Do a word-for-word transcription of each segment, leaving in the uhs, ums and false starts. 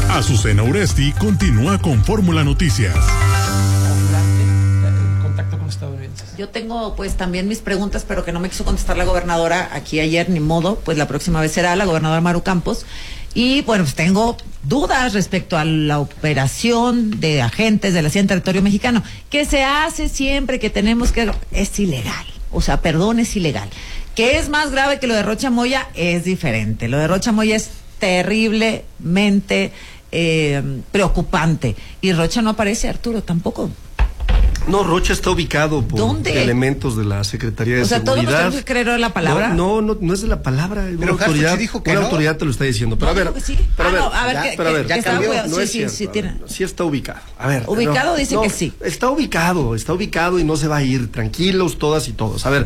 Azucena Uresti continúa con Fórmula Noticias. Yo tengo pues también mis preguntas, pero que no me quiso contestar la gobernadora aquí ayer, ni modo, pues la próxima vez será la gobernadora Maru Campos. Y bueno, pues tengo dudas respecto a la operación de agentes de la C I A en territorio mexicano, que se hace siempre que tenemos que... es ilegal, o sea, perdón, es ilegal. Que es más grave que lo de Rocha Moya, es diferente. Lo de Rocha Moya es terriblemente eh, preocupante. Y Rocha no aparece, Arturo, tampoco. No, Rocha está ubicado por ¿Dónde? elementos de la Secretaría de o sea, Seguridad. ¿todos tenemos que creer en la palabra? No, no, no, no es de la palabra. Pero una autoridad, dijo que una no. autoridad te lo está diciendo. Pero No, a ver, que sí. pero a Ah, ver, no, a ver, ya, que- pero a que- ver, que ya está cambió. ubicado. No Sí, es sí, cierto. sí, A ver, tiene- no, sí está ubicado. A ver. Ubicado no, dice no, que sí. Está ubicado, está ubicado y no se va a ir. Tranquilos todas y todos. A ver.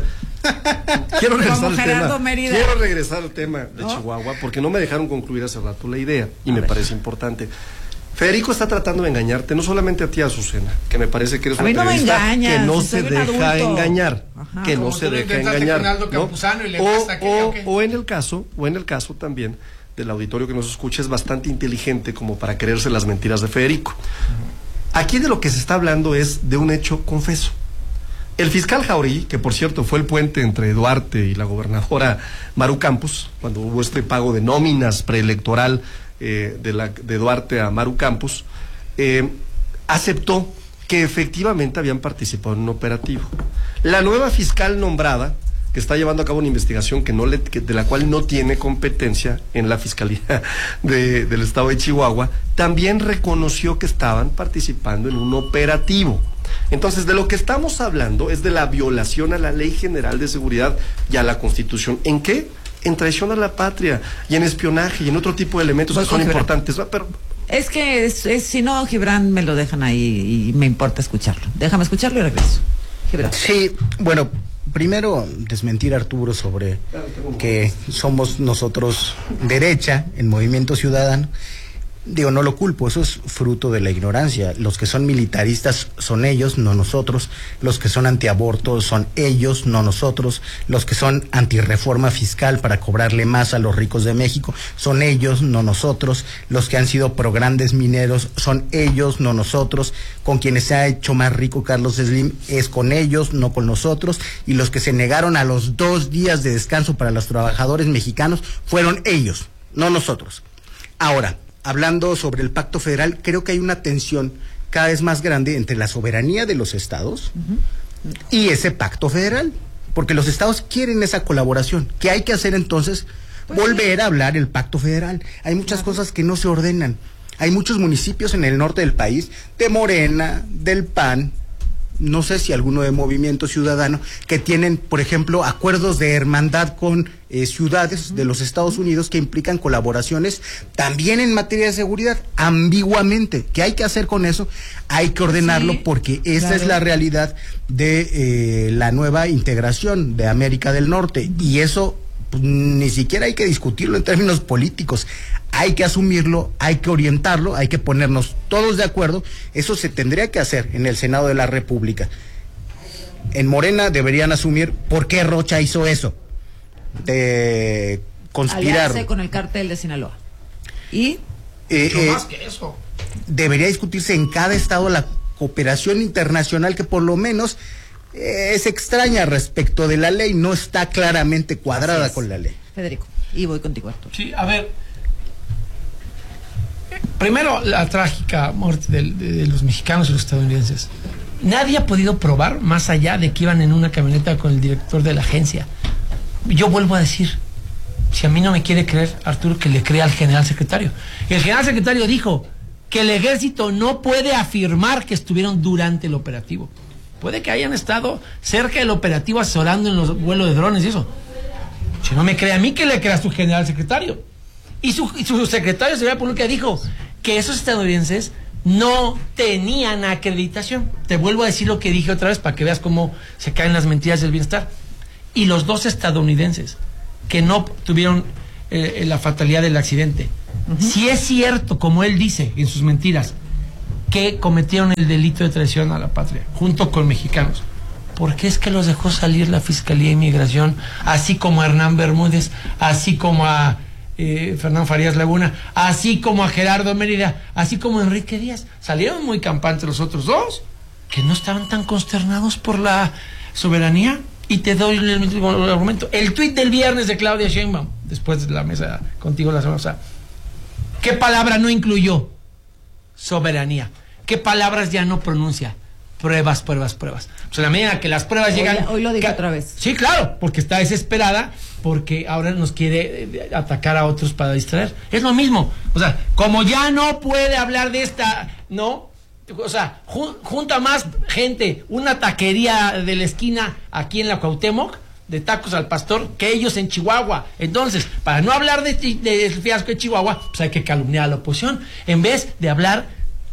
Quiero regresar Como al Gerardo tema. Mérida. Quiero regresar al tema de ¿No? Chihuahua porque no me dejaron concluir hace rato la idea y A me ver. parece importante. Federico está tratando de engañarte, no solamente a ti, Azucena, que me parece que eres A una mí no me periodista engañas, que no si se soy un deja adulto. engañar, Ajá. que no Como se tú lo deja intentaste engañar, con Aldo ¿no? Campuzano y le o, gastaste aquello, o, ¿o qué? o en el caso, o en el caso también del auditorio que nos escucha es bastante inteligente como para creerse las mentiras de Federico. Aquí de lo que se está hablando es de un hecho confeso. El fiscal Jauregui, que por cierto fue el puente entre Duarte y la gobernadora Maru Campos, cuando hubo este pago de nóminas preelectoral eh, de, la, de Duarte a Maru Campos, eh, aceptó que efectivamente habían participado en un operativo. La nueva fiscal nombrada, que está llevando a cabo una investigación que no le, que, de la cual no tiene competencia en la Fiscalía de, del Estado de Chihuahua, también reconoció que estaban participando en un operativo. Entonces, de lo que estamos hablando es de la violación a la Ley General de Seguridad y a la Constitución. ¿En qué? En traición a la patria y en espionaje y en otro tipo de elementos Voy que son con Gibran. importantes. Pero Es que es, es, si no, Gibran me lo dejan ahí y me importa escucharlo. Déjame escucharlo y regreso. Gibran. Sí, bueno, primero desmentir a Arturo sobre que somos nosotros derecha en Movimiento Ciudadano. Digo, no lo culpo, eso es fruto de la ignorancia. Los que son militaristas son ellos, no nosotros. Los que son antiaborto son ellos, no nosotros. Los que son antirreforma fiscal para cobrarle más a los ricos de México son ellos, no nosotros. Los que han sido pro grandes mineros son ellos, no nosotros. Con quienes se ha hecho más rico Carlos Slim es con ellos, no con nosotros. Y los que se negaron a los dos días de descanso para los trabajadores mexicanos fueron ellos, no nosotros. Ahora, hablando sobre el pacto federal, creo que hay una tensión cada vez más grande entre la soberanía de los estados uh-huh. y ese pacto federal, porque los estados quieren esa colaboración. ¿Qué hay que hacer entonces? Pues volver sí. a hablar el pacto federal. Hay muchas claro. cosas que no se ordenan. Hay muchos municipios en el norte del país, de Morena, del P A N, no sé si alguno de Movimiento Ciudadano, que tienen, por ejemplo, acuerdos de hermandad con eh, ciudades de los Estados Unidos que implican colaboraciones también en materia de seguridad, ambiguamente. ¿Qué hay que hacer con eso? Hay que ordenarlo sí, porque esa claro. es la realidad de eh, la nueva integración de América del Norte, y eso pues, ni siquiera hay que discutirlo en términos políticos. Hay que asumirlo, hay que orientarlo, hay que ponernos todos de acuerdo. Eso se tendría que hacer en el Senado de la República. En Morena deberían asumir por qué Rocha hizo eso, de conspirar. Aliarse con el cártel de Sinaloa. Y eh, mucho eh, más que eso. Debería discutirse en cada estado la cooperación internacional, que por lo menos eh, es extraña respecto de la ley, no está claramente cuadrada con la ley. Federico, y voy contigo, Arturo. Sí, a ver. Primero, la trágica muerte de, de, de los mexicanos y los estadounidenses. Nadie ha podido probar, más allá de que iban en una camioneta con el director de la agencia. Yo vuelvo a decir, si a mí no me quiere creer, Arturo, que le crea al general secretario. El general secretario dijo que el ejército no puede afirmar que estuvieron durante el operativo. Puede que hayan estado cerca del operativo asesorando en los vuelos de drones y eso. Si no me cree a mí, que le crea a su general secretario. Y su, y su secretario de Seguridad Pública dijo que esos estadounidenses no tenían acreditación. Te vuelvo a decir lo que dije otra vez para que veas cómo se caen las mentiras del bienestar. Y los dos estadounidenses que no tuvieron eh, la fatalidad del accidente, uh-huh. si es cierto, como él dice en sus mentiras, que cometieron el delito de traición a la patria, junto con mexicanos, ¿por qué es que los dejó salir la Fiscalía de Inmigración, así como a Hernán Bermúdez, así como a eh, Fernando Farías Laguna, así como a Gerardo Mérida, así como a Enrique Díaz. Salieron muy campantes los otros dos, que no estaban tan consternados por la soberanía. Y te doy el, el, el argumento. El tuit del viernes de Claudia Sheinbaum, después de la mesa contigo la semana pasada. ¿Qué palabra no incluyó? Soberanía. ¿Qué palabras ya no pronuncia? Pruebas, pruebas, pruebas. Pues en la medida que las pruebas hoy, llegan... Hoy lo digo otra vez. Sí, claro, porque está desesperada, porque ahora nos quiere eh, atacar a otros para distraer. Es lo mismo. O sea, como ya no puede hablar de esta... ¿No? O sea, jun, junta más gente, una taquería de la esquina aquí en la Cuauhtémoc, de tacos al pastor, que ellos en Chihuahua. Entonces, para no hablar de, de, del fiasco de Chihuahua, pues hay que calumniar a la oposición, en vez de hablar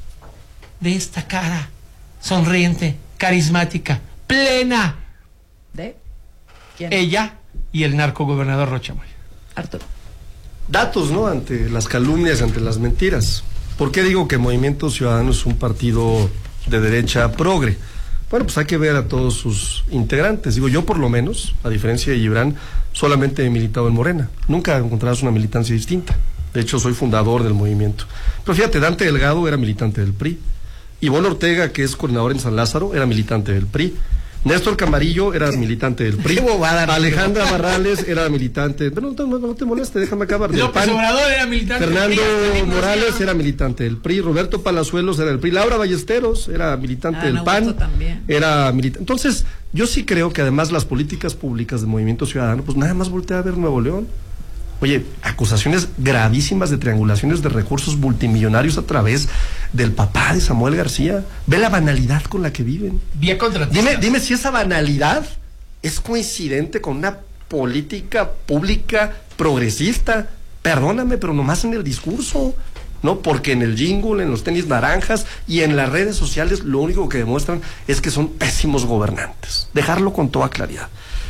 de esta cara sonriente, carismática, plena. ¿De quién? Ella y el narcogobernador Rocha Moya. Arturo. Datos, ¿no? Ante las calumnias, ante las mentiras. ¿Por qué digo que Movimiento Ciudadano es un partido de derecha progre? Bueno, pues hay que ver a todos sus integrantes. Digo, yo por lo menos, a diferencia de Gibran, solamente he militado en Morena. Nunca encontrarás una militancia distinta. De hecho, soy fundador del movimiento. Pero fíjate, Dante Delgado era militante del P R I. Ivonne Ortega, que es coordinador en San Lázaro, era militante del P R I. Néstor Camarillo era militante del P R I. Alejandra Barrales era militante. Pero no, no, no te moleste, déjame acabar. Del López P A N. Obrador era militante Fernando del P R I. Morales era militante del P R I. Roberto Palazuelos era del P R I. Laura Ballesteros era militante Ah, del no, P A N. también. Era militante. Entonces, yo sí creo que además las políticas públicas del Movimiento Ciudadano, pues nada más voltea a ver Nuevo León. Oye, acusaciones gravísimas de triangulaciones de recursos multimillonarios a través del papá de Samuel García. Ve la banalidad con la que viven. Vía contratista. Dime, dime si esa banalidad es coincidente con una política pública progresista. Perdóname, pero nomás en el discurso, ¿no? Porque en el jingle, en los tenis naranjas y en las redes sociales lo único que demuestran es que son pésimos gobernantes. Dejarlo con toda claridad.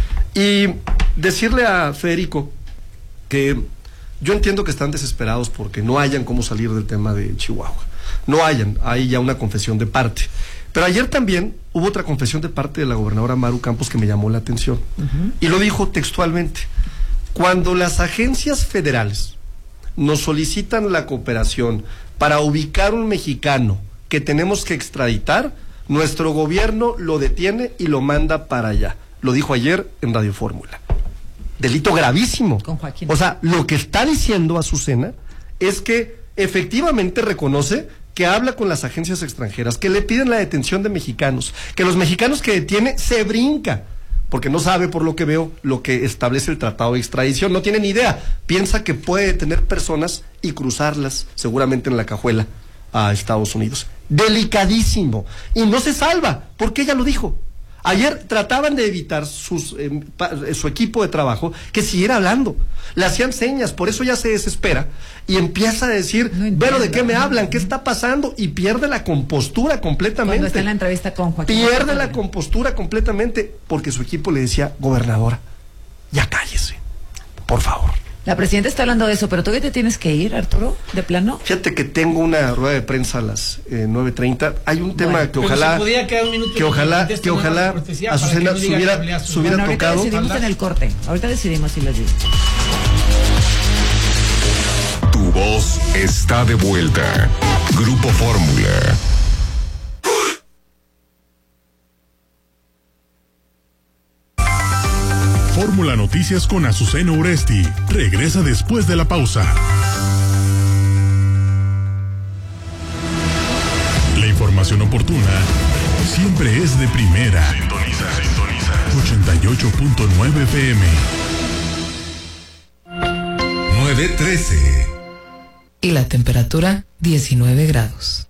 Y decirle a Federico que yo entiendo que están desesperados porque no hayan cómo salir del tema de Chihuahua. No hayan, hay ya una confesión de parte. Pero ayer también hubo otra confesión de parte de la gobernadora Maru Campos que me llamó la atención. Uh-huh. Y lo dijo textualmente. Cuando las agencias federales nos solicitan la cooperación para ubicar un mexicano que tenemos que extraditar, nuestro gobierno lo detiene y lo manda para allá. Lo dijo ayer en Radio Fórmula. Delito gravísimo. Con Joaquín. O sea, lo que está diciendo Azucena es que efectivamente reconoce que habla con las agencias extranjeras, que le piden la detención de mexicanos, que los mexicanos que detiene se brinca, porque no sabe, por lo que veo, lo que establece el tratado de extradición, no tiene ni idea, piensa que puede detener personas y cruzarlas, seguramente en la cajuela, a Estados Unidos. Delicadísimo. Y no se salva, porque ella lo dijo. Ayer trataban de evitar sus, eh, pa, su equipo de trabajo que siguiera hablando. Le hacían señas, por eso ella se desespera y empieza a decir, no pero ¿de qué me hablan? ¿Qué está pasando? Y pierde la compostura completamente. Cuando está en la entrevista con Joaquín. Pierde la compostura completamente porque su equipo le decía, gobernadora, ya cállese, por favor. La presidenta está hablando de eso, pero ¿tú qué te tienes que ir, Arturo? ¿De plano? Fíjate que tengo una rueda de prensa a las eh, nueve treinta. Hay un tema bueno, que ojalá que ojalá que ojalá Azucena se hubiera, se hubiera bueno, ahorita tocado. Decidimos en el corte. Ahorita decidimos si les digo. Tu voz está de vuelta. Grupo Fórmula. Fórmula Noticias con Azucena Uresti. Regresa después de la pausa. La información oportuna siempre es de primera. Sintoniza, sintoniza. ochenta y ocho punto nueve F M. nueve trece. Y la temperatura diecinueve grados.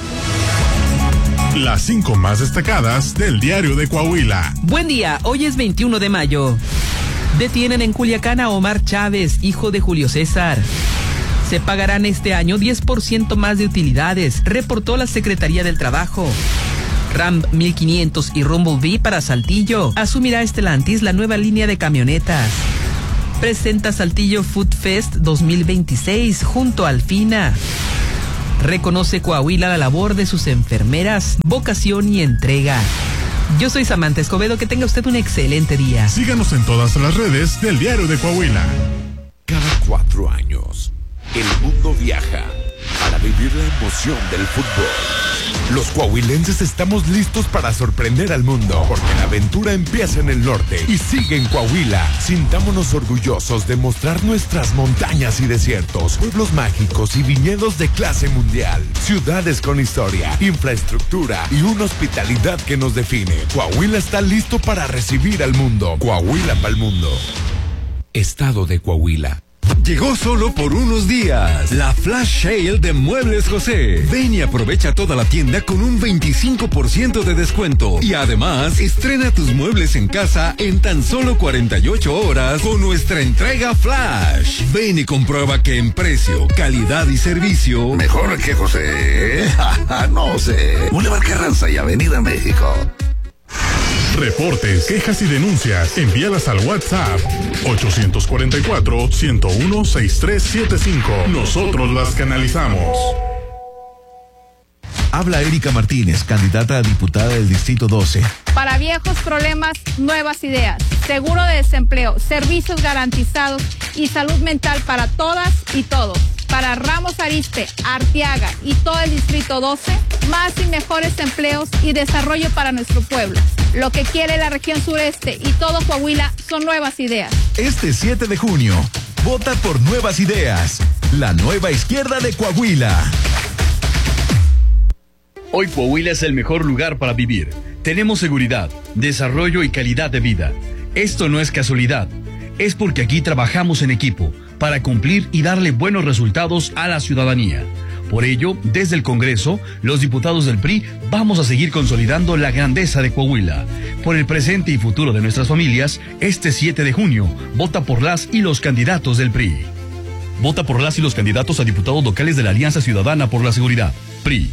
Las cinco más destacadas del diario de Coahuila. Buen día, hoy es veintiuno de mayo. Detienen en Culiacán a Omar Chávez, hijo de Julio César. Se pagarán este año diez por ciento más de utilidades, reportó la Secretaría del Trabajo. Ram mil quinientos y Rumble para Saltillo. Asumirá Stellantis la nueva línea de camionetas. Presenta Saltillo Food Fest dos mil veintiséis junto a Alfina. Reconoce Coahuila la labor de sus enfermeras, vocación y entrega. Yo soy Samantha Escobedo, que tenga usted un excelente día. Síganos en todas las redes del diario de Coahuila. Cada cual cuatro años. El mundo viaja para vivir la emoción del fútbol. Los coahuilenses estamos listos para sorprender al mundo, porque la aventura empieza en el norte y sigue en Coahuila. Sintámonos orgullosos de mostrar nuestras montañas y desiertos, pueblos mágicos y viñedos de clase mundial, ciudades con historia, infraestructura y una hospitalidad que nos define. Coahuila está listo para recibir al mundo. Coahuila pa'l mundo. Estado de Coahuila. Llegó solo por unos días la Flash Sale de Muebles José. Ven y aprovecha toda la tienda con un veinticinco por ciento de descuento. Y además, estrena tus muebles en casa en tan solo cuarenta y ocho horas con nuestra entrega Flash. Ven y comprueba que en precio, calidad y servicio... ¿Mejor que José? No sé. Boulevard Carranza y Avenida México. Reportes, quejas y denuncias, envíalas al WhatsApp ochocientos cuarenta y cuatro, ciento uno, sesenta y tres setenta y cinco. Nosotros las canalizamos. Habla Erika Martínez, candidata a diputada del Distrito doce. Para viejos problemas, nuevas ideas. Seguro de desempleo, servicios garantizados y salud mental para todas y todos. Para Ramos Arizpe, Arteaga y todo el Distrito doce, más y mejores empleos y desarrollo para nuestro pueblo. Lo que quiere la región sureste y todo Coahuila son nuevas ideas. Este siete de junio, vota por Nuevas Ideas, la nueva izquierda de Coahuila. Hoy Coahuila es el mejor lugar para vivir. Tenemos seguridad, desarrollo y calidad de vida. Esto no es casualidad, es porque aquí trabajamos en equipo para cumplir y darle buenos resultados a la ciudadanía. Por ello, desde el Congreso, los diputados del P R I vamos a seguir consolidando la grandeza de Coahuila. Por el presente y futuro de nuestras familias, este siete de junio, vota por las y los candidatos del P R I. Vota por las y los candidatos a diputados locales de la Alianza Ciudadana por la Seguridad, P R I.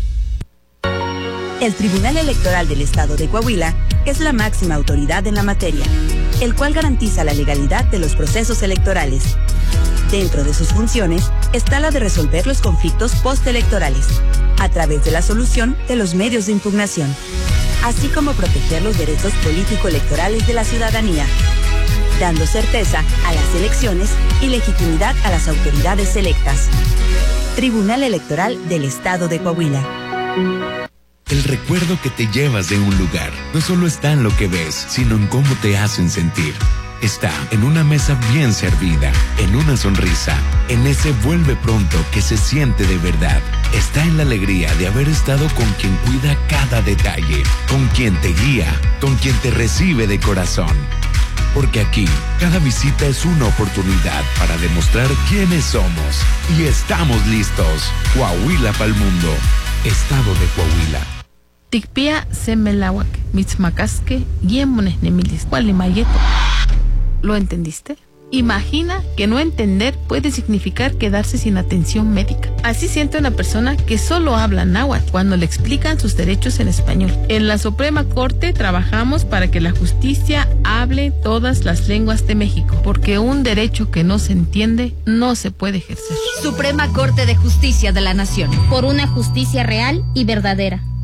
El Tribunal Electoral del Estado de Coahuila es la máxima autoridad en la materia, el cual garantiza la legalidad de los procesos electorales. Dentro de sus funciones está la de resolver los conflictos postelectorales, a través de la solución de los medios de impugnación, así como proteger los derechos político-electorales de la ciudadanía, dando certeza a las elecciones y legitimidad a las autoridades electas. Tribunal Electoral del Estado de Coahuila. El recuerdo que te llevas de un lugar no solo está en lo que ves, sino en cómo te hacen sentir. Está en una mesa bien servida, en una sonrisa, en ese vuelve pronto que se siente de verdad. Está en la alegría de haber estado con quien cuida cada detalle, con quien te guía, con quien te recibe de corazón. Porque aquí, cada visita es una oportunidad para demostrar quiénes somos. Y estamos listos. Coahuila pa'l mundo. Estado de Coahuila. Tikpia semelawak, mitzmacasque, guiemones nemilis, gualimayeto. ¿Lo entendiste? Imagina que no entender puede significar quedarse sin atención médica. Así siente una persona que solo habla náhuatl cuando le explican sus derechos en español. En la Suprema Corte trabajamos para que la justicia hable todas las lenguas de México, porque un derecho que no se entiende no se puede ejercer. Suprema Corte de Justicia de la Nación. Por una justicia real y verdadera.